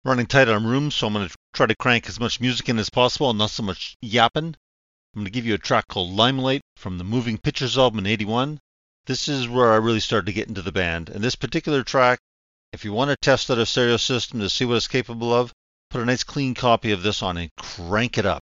Running tight on room, so I'm going to try to crank as much music in as possible and not so much yapping. I'm going to give you a track called Limelight from the Moving Pictures album in '81. This is where I really started to get into the band. And this particular track, if you want to test out a stereo system to see what it's capable of, put a nice clean copy of this on and crank it up.